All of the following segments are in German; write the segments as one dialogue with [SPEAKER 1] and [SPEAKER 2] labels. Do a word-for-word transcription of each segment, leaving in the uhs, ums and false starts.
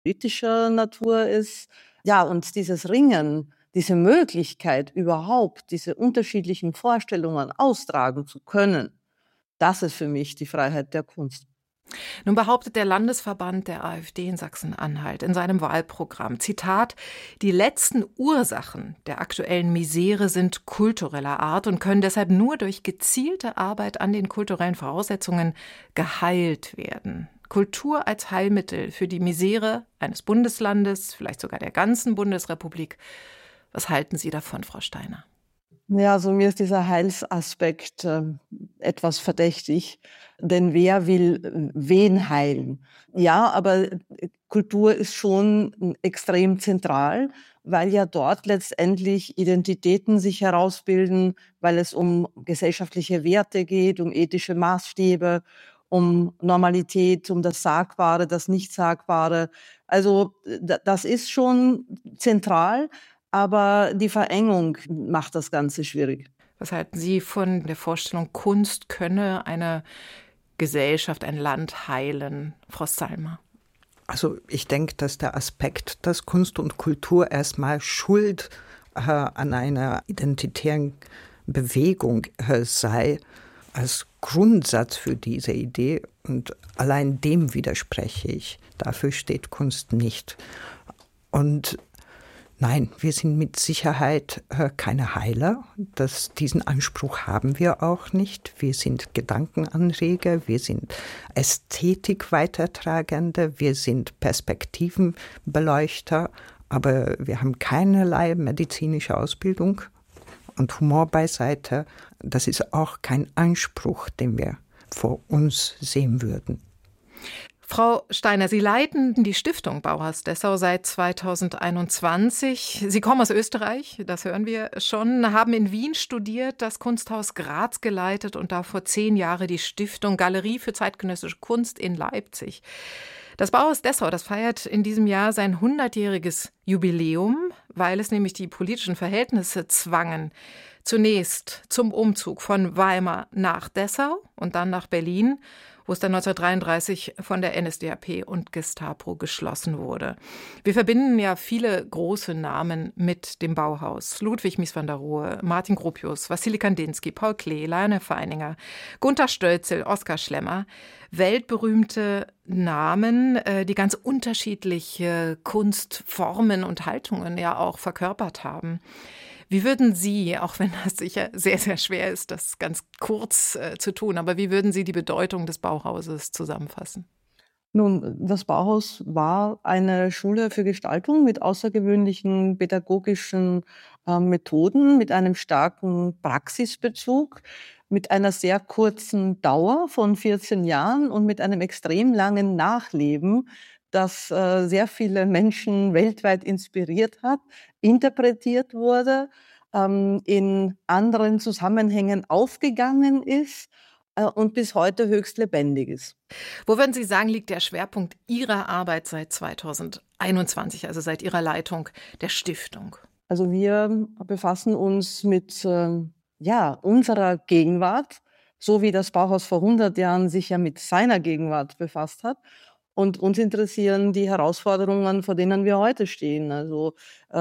[SPEAKER 1] politischer Natur ist. Ja, und dieses Ringen, diese Möglichkeit überhaupt, diese unterschiedlichen Vorstellungen austragen zu können, das ist für mich die Freiheit der Kunst.
[SPEAKER 2] Nun behauptet der Landesverband der AfD in Sachsen-Anhalt in seinem Wahlprogramm, Zitat, die letzten Ursachen der aktuellen Misere sind kultureller Art und können deshalb nur durch gezielte Arbeit an den kulturellen Voraussetzungen geheilt werden. Kultur als Heilmittel für die Misere eines Bundeslandes, vielleicht sogar der ganzen Bundesrepublik. Was halten Sie davon, Frau Steiner?
[SPEAKER 1] Ja, also mir ist dieser Heilsaspekt äh, etwas verdächtig, denn wer will äh, wen heilen? Ja, aber äh, Kultur ist schon extrem zentral, weil ja dort letztendlich Identitäten sich herausbilden, weil es um gesellschaftliche Werte geht, um ethische Maßstäbe, um Normalität, um das Sagbare, das Nicht-Sagbare. Also d- das ist schon zentral. Aber die Verengung macht das Ganze schwierig.
[SPEAKER 2] Was halten Sie von der Vorstellung, Kunst könne eine Gesellschaft, ein Land heilen? Frau Salmer.
[SPEAKER 3] Also ich denke, dass der Aspekt, dass Kunst und Kultur erstmal Schuld äh, an einer identitären Bewegung äh, sei, als Grundsatz für diese Idee. Und allein dem widerspreche ich. Dafür steht Kunst nicht. Und nein, wir sind mit Sicherheit äh, keine Heiler. Das, diesen Anspruch haben wir auch nicht. Wir sind Gedankenanreger, wir sind Ästhetik-Weitertragende, wir sind Perspektivenbeleuchter, aber wir haben keinerlei medizinische Ausbildung. Und Humor beiseite, das ist auch kein Anspruch, den wir vor uns sehen würden.
[SPEAKER 2] Frau Steiner, Sie leiten die Stiftung Bauhaus Dessau seit zweitausendeinundzwanzig. Sie kommen aus Österreich, das hören wir schon, haben in Wien studiert, das Kunsthaus Graz geleitet und da vor zehn Jahren die Stiftung Galerie für zeitgenössische Kunst in Leipzig. Das Bauhaus Dessau, das feiert in diesem Jahr sein hundertjähriges Jubiläum, weil es nämlich die politischen Verhältnisse zwangen. Zunächst zum Umzug von Weimar nach Dessau und dann nach Berlin, wo es dann neunzehnhundertdreiunddreißig von der N S D A P und Gestapo geschlossen wurde. Wir verbinden ja viele große Namen mit dem Bauhaus. Ludwig Mies van der Rohe, Martin Gropius, Wassily Kandinsky, Paul Klee, Lionel Feininger, Gunther Stölzl, Oskar Schlemmer. Weltberühmte Namen, die ganz unterschiedliche Kunstformen und Haltungen ja auch verkörpert haben. Wie würden Sie, auch wenn das sicher sehr, sehr schwer ist, das ganz kurz äh, zu tun, aber wie würden Sie die Bedeutung des Bauhauses zusammenfassen?
[SPEAKER 1] Nun, das Bauhaus war eine Schule für Gestaltung mit außergewöhnlichen pädagogischen äh, Methoden, mit einem starken Praxisbezug, mit einer sehr kurzen Dauer von vierzehn Jahren und mit einem extrem langen Nachleben, das äh, sehr viele Menschen weltweit inspiriert hat, interpretiert wurde, ähm, in anderen Zusammenhängen aufgegangen ist äh, und bis heute höchst lebendig ist.
[SPEAKER 2] Wo würden Sie sagen, liegt der Schwerpunkt Ihrer Arbeit seit zweitausendeinundzwanzig, also seit Ihrer Leitung der Stiftung?
[SPEAKER 1] Also wir befassen uns mit äh, ja, unserer Gegenwart, so wie das Bauhaus vor hundert Jahren sich ja mit seiner Gegenwart befasst hat. Und uns interessieren die Herausforderungen, vor denen wir heute stehen. Also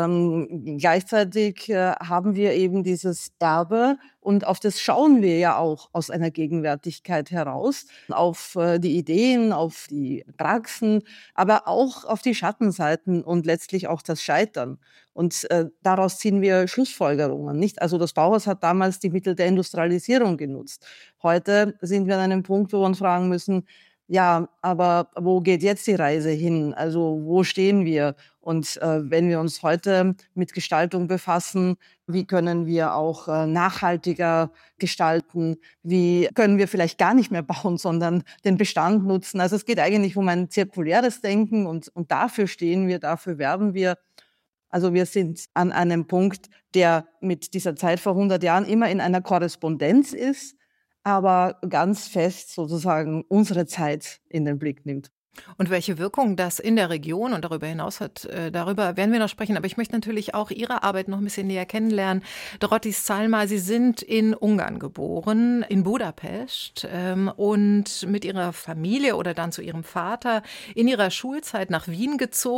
[SPEAKER 1] ähm, gleichzeitig äh, haben wir eben dieses Erbe und auf das schauen wir ja auch aus einer Gegenwärtigkeit heraus, auf äh, die Ideen, auf die Praxen, aber auch auf die Schattenseiten und letztlich auch das Scheitern. Und äh, daraus ziehen wir Schlussfolgerungen, nicht? Also das Bauhaus hat damals die Mittel der Industrialisierung genutzt. Heute sind wir an einem Punkt, wo wir uns fragen müssen, ja, aber wo geht jetzt die Reise hin? Also wo stehen wir? Und äh, wenn wir uns heute mit Gestaltung befassen, wie können wir auch äh, nachhaltiger gestalten? Wie können wir vielleicht gar nicht mehr bauen, sondern den Bestand nutzen? Also es geht eigentlich um ein zirkuläres Denken und, und dafür stehen wir, dafür werben wir. Also wir sind an einem Punkt, der mit dieser Zeit vor hundert Jahren immer in einer Korrespondenz ist, aber ganz fest sozusagen unsere Zeit in den Blick nimmt.
[SPEAKER 2] Und welche Wirkung das in der Region und darüber hinaus hat, äh, darüber werden wir noch sprechen. Aber ich möchte natürlich auch Ihre Arbeit noch ein bisschen näher kennenlernen. Dorothis Salma, Sie sind in Ungarn geboren, in Budapest, ähm, und mit Ihrer Familie oder dann zu Ihrem Vater in Ihrer Schulzeit nach Wien gezogen.